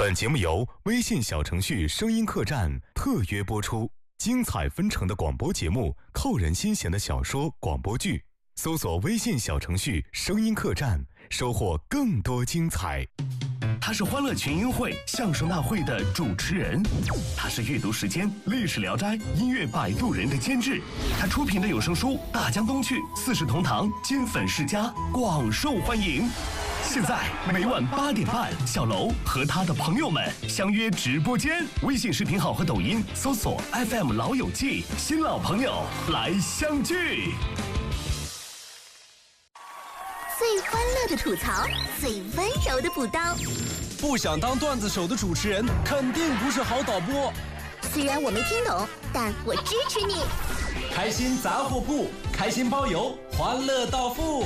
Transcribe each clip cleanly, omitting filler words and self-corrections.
本节目由微信小程序声音客栈特约播出，精彩纷呈的广播节目，扣人心弦的小说、广播剧，搜索微信小程序声音客栈，收获更多精彩。 他是欢乐群英会相声大会的主持人，他是阅读时间历史聊斋音乐摆渡人的监制，他出品的有声书《大江东去》四世同堂金粉世家广受欢迎。现在每晚8点半，小楼和他的朋友们相约直播间，微信视频号和抖音搜索 FM 老友记，新老朋友来相聚。 最欢乐的吐槽，最温柔的补刀。 不想当段子手的主持人，肯定不是好导播。 虽然我没听懂，但我支持你。 开心杂货铺，开心包邮，欢乐到付。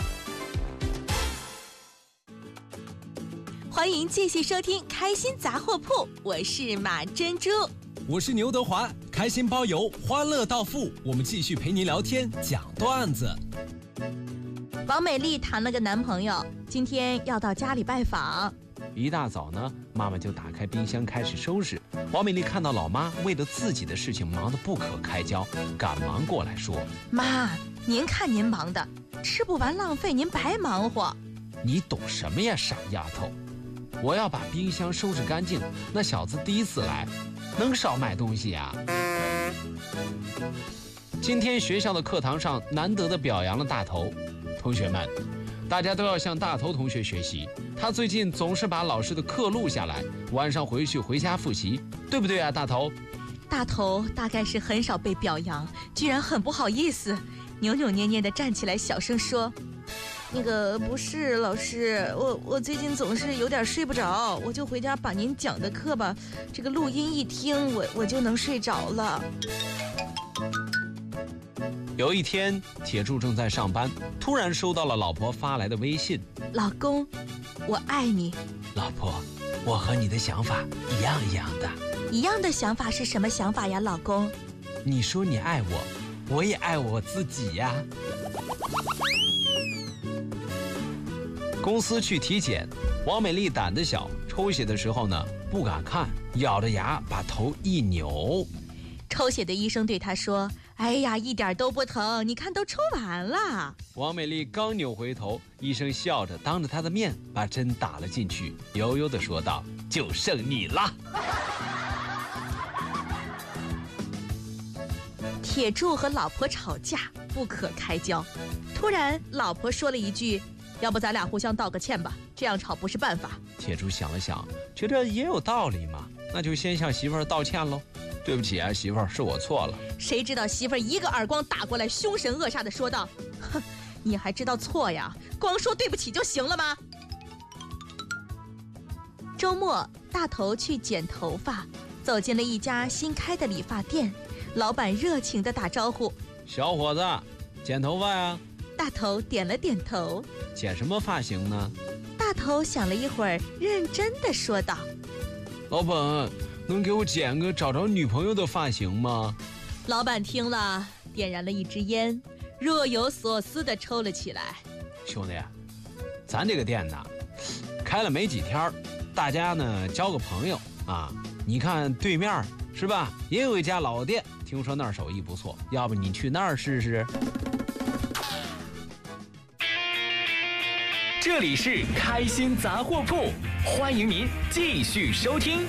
欢迎继续收听开心杂货铺，我是马珍珠， 我是牛德华。开心包邮，欢乐到付，我们继续陪您聊天讲段子。 王美丽谈了个男朋友，今天要到家里拜访。 一大早呢，妈妈就打开冰箱开始收拾。王美丽看到老妈为了自己的事情忙得不可开交，赶忙过来说：“ 妈，您看您忙的，吃不完浪费，您白忙活。” 你懂什么呀，傻丫头！我要把冰箱收拾干净，那小子第一次来，能少买东西呀？今天学校的课堂上难得的表扬了大头。同学们，大家都要向大头同学学习，他最近总是把老师的课录下来，晚上回家复习，对不对啊，大头？ 大头大概是很少被表扬，居然很不好意思，扭扭捏捏地站起来，小声说：“那个不是老师，我最近总是有点睡不着，我就回家把您讲的课吧，这个录音一听，我就能睡着了。” 有一天，铁柱正在上班，突然收到了老婆发来的微信：“ 老公，我爱你。” 老婆，我和你的想法一样的。 一样的想法是什么想法呀，老公？ 你说你爱我，我也爱我自己呀。公司去体检，王美丽胆子小，抽血的时候呢不敢看，咬着牙把头一扭。 抽血的医生对她说：“哎呀，一点都不疼，你看都抽完了。” 王美丽刚扭回头，医生笑着当着她的面把针打了进去，悠悠地说道：“就剩你了。” 铁柱和老婆吵架不可开交，突然老婆说了一句：“要不咱俩互相道个歉吧，这样吵不是办法。” 铁柱想了想，觉得也有道理嘛，那就先向媳妇儿道歉喽。对不起啊，媳妇儿，是我错了。 谁知道媳妇儿一个耳光打过来，凶神恶煞地说道：“哼，你还知道错呀？光说对不起就行了吗？”周末，大头去剪头发，走进了一家新开的理发店，老板热情地打招呼：“ 小伙子，剪头发呀？” 大头点了点头。 剪什么发型呢？ 大头想了一会儿，认真地说道：“ 老板，能给我剪个找着女朋友的发型吗？” 老板听了，点燃了一支烟，若有所思地抽了起来。 兄弟，咱这个店呢，开了没几天，大家呢交个朋友啊。你看对面是吧，也有一家老店，听说那儿手艺不错，要不你去那儿试试？ 这里是开心杂货铺，欢迎您继续收听。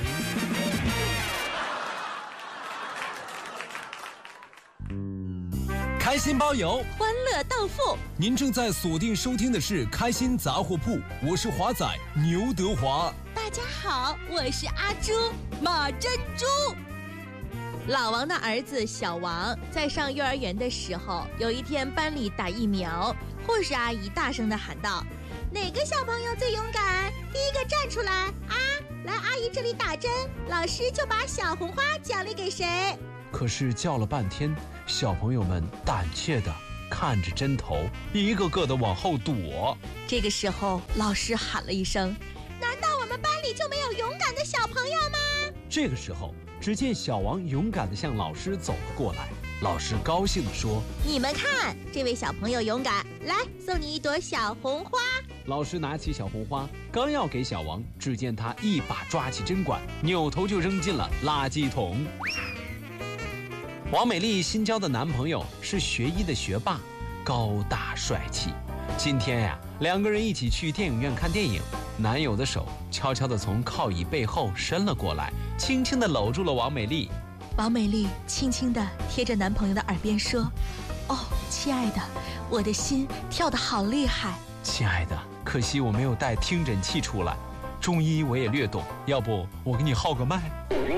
开心包邮， 欢乐到付。 您正在锁定收听的是开心杂货铺，我是华仔牛德华。 大家好，我是阿朱马珍珠。老王的儿子小王在上幼儿园的时候，有一天班里打疫苗，护士阿姨大声地喊道：“哪个小朋友最勇敢？第一个站出来啊！来阿姨这里打针，老师就把小红花奖励给谁。” 可是叫了半天，小朋友们胆怯地看着针头，一个个的往后躲。 这个时候，老师喊了一声：“难道我们班里就没有勇敢的小朋友吗？” 这个时候，只见小王勇敢地向老师走了过来。老师高兴地说：“ 你们看，这位小朋友勇敢，来送你一朵小红花。” 老师拿起小红花，刚要给小王，只见他一把抓起针管，扭头就扔进了垃圾桶。王美丽新交的男朋友是学医的学霸，高大帅气。今天呀，两个人一起去电影院看电影，男友的手悄悄地从靠椅背后伸了过来，轻轻地搂住了王美丽。 王美丽轻轻地贴着男朋友的耳边说：“哦，亲爱的，我的心跳得好厉害。” 亲爱的，可惜我没有带听诊器出来，中医我也略懂，要不我给你号个脉。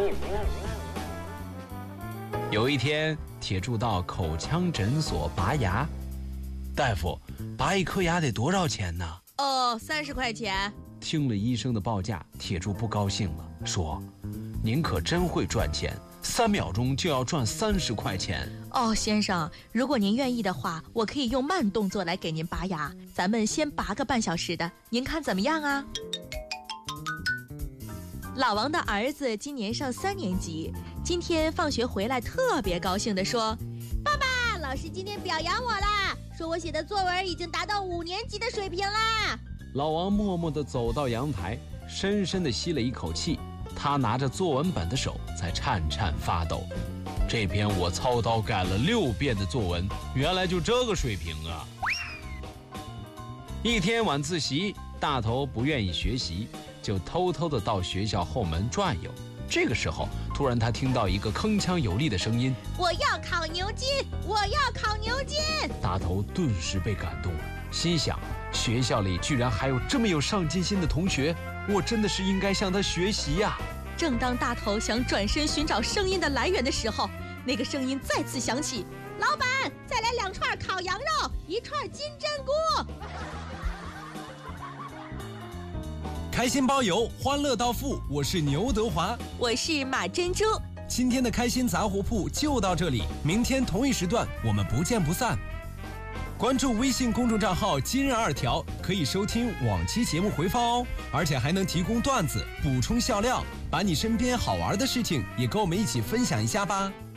有一天，铁柱到口腔诊所拔牙，大夫，拔一颗牙得多少钱呢 ？30块钱。 听了医生的报价，铁柱不高兴了，说：“您可真会赚钱，3秒钟就要赚30块钱。” 哦，先生，如果您愿意的话，我可以用慢动作来给您拔牙，咱们先拔个半小时的，您看怎么样啊？老王的儿子今年上3年级，今天放学回来特别高兴地说：“ 爸爸，老师今天表扬我啦，说我写的作文已经达到5年级的水平啦。” 老王默默地走到阳台，深深地吸了一口气，他拿着作文本的手在颤颤发抖。这篇我操刀改了6遍的作文，原来就这个水平啊！一天晚自习，大头不愿意学习，就偷偷地到学校后门转悠。这个时候，突然他听到一个铿锵有力的声音：“ 我要考牛津，我要考牛津！” 大头顿时被感动了，心想：学校里居然还有这么有上进心的同学，我真的是应该向他学习呀！ 正当大头想转身寻找声音的来源的时候，那个声音再次响起：“ 老板，再来2串烤羊肉，1串金针菇。” 开心包邮，欢乐到付。我是牛德华， 我是马珍珠。 今天的开心杂货铺就到这里，明天同一时段我们不见不散。关注微信公众账号今日2条，可以收听往期节目回放哦，而且还能提供段子，补充笑料，把你身边好玩的事情也跟我们一起分享一下吧。